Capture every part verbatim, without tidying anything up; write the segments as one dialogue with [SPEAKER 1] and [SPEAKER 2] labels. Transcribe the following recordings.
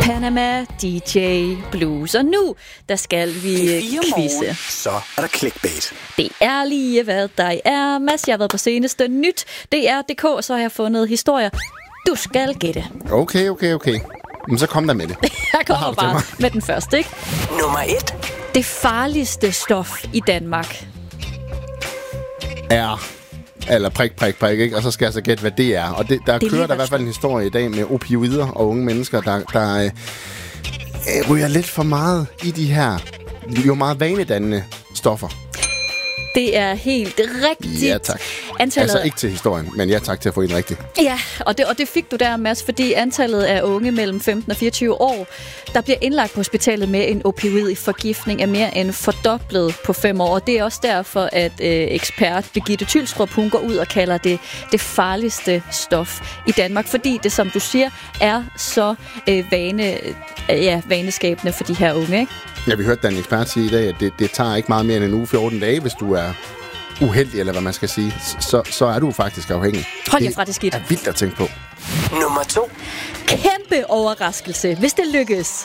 [SPEAKER 1] Panama D J Blues. Og nu, der skal vi quizze.
[SPEAKER 2] Så er der clickbait.
[SPEAKER 1] Det er lige, hvad der er. Mads, jeg har været på seneste nyt. D R punktum d k, så har jeg fundet historier. Du skal gætte.
[SPEAKER 3] Okay, okay, okay. Men så kom der med det.
[SPEAKER 1] Jeg kommer bare med den første, ikke?
[SPEAKER 2] Nummer et.
[SPEAKER 1] Det farligste stof i Danmark
[SPEAKER 3] Er... Eller prik, prik, prik, ikke? Og så skal jeg så gætte, hvad det er. Og det, der
[SPEAKER 1] det
[SPEAKER 3] kører der i hvert fald en historie i dag med opioider og unge mennesker, der, der øh, øh, ryger lidt for meget i de her jo meget vanedannende stoffer.
[SPEAKER 1] Det er helt rigtigt.
[SPEAKER 3] Ja, tak.
[SPEAKER 1] Antallet...
[SPEAKER 3] Altså ikke til historien, men ja, tak til at få en rigtig.
[SPEAKER 1] Ja, og det, og det fik du der, Mads, fordi antallet af unge mellem femten og fireogtyve år, der bliver indlagt på hospitalet med en opioidforgiftning, er mere end fordoblet på fem år. Og det er også derfor, at øh, ekspert Birgitte Tylstrup, hun går ud og kalder det det farligste stof i Danmark, fordi det, som du siger, er så øh, vane, øh, ja, vaneskabende for de her unge, ikke?
[SPEAKER 3] Ja, vi hørte da en ekspert sige i dag, at det, det tager ikke meget mere end en uge, fjorten dage, hvis du er uheldig, eller hvad man skal sige. Så, så er du faktisk afhængig.
[SPEAKER 1] Hold jer fra det skidt.
[SPEAKER 3] Det er vildt at tænke på.
[SPEAKER 2] Nummer to.
[SPEAKER 1] Kæmpe overraskelse, hvis det lykkes.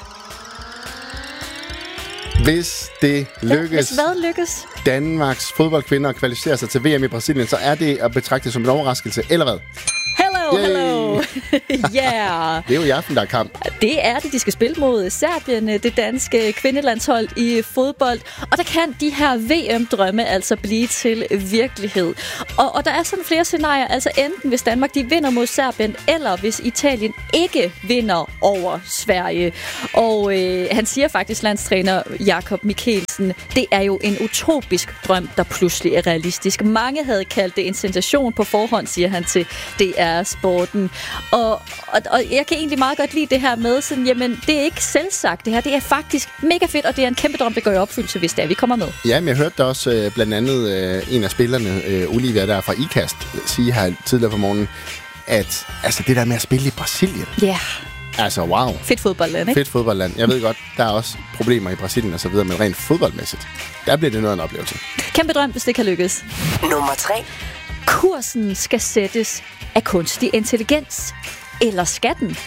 [SPEAKER 3] Hvis det lykkes,
[SPEAKER 1] Hvis hvad lykkes?
[SPEAKER 3] Danmarks fodboldkvinder kvalificerer sig til V M i Brasilien, så er det at betragte som en overraskelse, eller hvad?
[SPEAKER 1] Hello,
[SPEAKER 3] Yay.
[SPEAKER 1] hello. Yeah.
[SPEAKER 3] Det er jo i aften, der er kamp.
[SPEAKER 1] Det er det. De skal spille mod Serbien, det danske kvindelandshold i fodbold. Og der kan de her V M-drømme altså blive til virkelighed. Og, og der er sådan flere scenarier. Altså enten hvis Danmark de vinder mod Serbien, eller hvis Italien ikke vinder over Sverige. Og øh, han siger faktisk, landstræner Jakob Mikkelsen, det er jo en utopisk drøm, der pludselig er realistisk. Mange havde kaldt det en sensation på forhånd, siger han til D R Sporten. Og, og, og jeg kan egentlig meget godt lide det her med, sådan, jamen, det er ikke selvsagt det her. Det er faktisk mega fedt, og det er en kæmpe drøm, der går i opfyldelse, hvis det er, vi kommer med.
[SPEAKER 3] Ja, men jeg hørte da også øh, blandt andet øh, en af spillerne, øh, Olivia der fra IKAST, sige her tidligere på morgenen, at altså, det der med at spille i Brasilien.
[SPEAKER 1] Ja. Yeah.
[SPEAKER 3] Altså, wow.
[SPEAKER 1] Fedt fodboldland, ikke?
[SPEAKER 3] Fedt fodboldland. Jeg ved godt, der er også problemer i Brasilien og så videre, men rent fodboldmæssigt, der bliver det noget af en oplevelse.
[SPEAKER 1] Kæmpe drøm, hvis det kan lykkes.
[SPEAKER 2] Nummer tre.
[SPEAKER 1] Kursen skal sættes af kunstig intelligens. Eller skatten.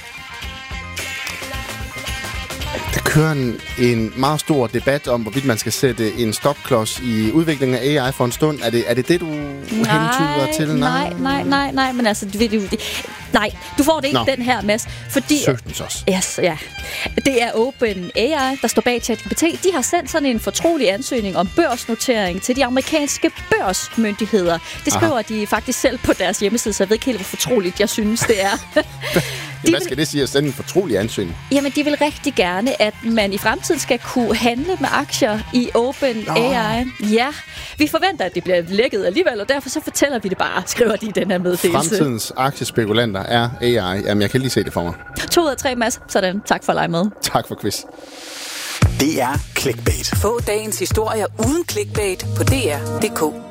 [SPEAKER 3] Der kører en, en meget stor debat om, hvorvidt man skal sætte en stopklods i udviklingen af A I for en stund. Er det er det, det, du nej, hentyder til?
[SPEAKER 1] Nej, nej, nej, nej, men altså, du, du, nej, du får det ikke, Nå. den her, Mads. Fordi,
[SPEAKER 3] Søgtens også.
[SPEAKER 1] Yes, ja. Det er OpenAI, der står bag ChatGPT. De har sendt sådan en fortrolig ansøgning om børsnotering til de amerikanske børsmyndigheder. Det skriver Aha. de faktisk selv på deres hjemmeside, så jeg ved ikke helt, hvor fortroligt jeg synes, det er.
[SPEAKER 3] De Hvad skal vil, det sige at sende en fortrolig ansøgning?
[SPEAKER 1] Jamen, de vil rigtig gerne, at man i fremtiden skal kunne handle med aktier i OpenAI. Oh. Ja, vi forventer, at det bliver lækket alligevel, og derfor så fortæller vi det bare, skriver de i den her meddelelse.
[SPEAKER 3] Fremtidens aktiespekulanter er A I. Jamen, jeg kan lige se det for mig.
[SPEAKER 1] To ud af tre, Mads. Sådan. Tak for at lege med.
[SPEAKER 3] Tak for quiz.
[SPEAKER 2] Det er clickbait.
[SPEAKER 4] Få dagens historier uden clickbait på D R punktum d k.